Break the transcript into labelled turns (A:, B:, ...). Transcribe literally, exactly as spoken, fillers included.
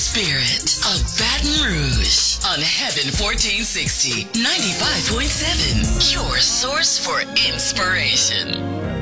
A: spirit of Baton Rouge on Heaven fourteen sixty, ninety-five point seven, your source for inspiration.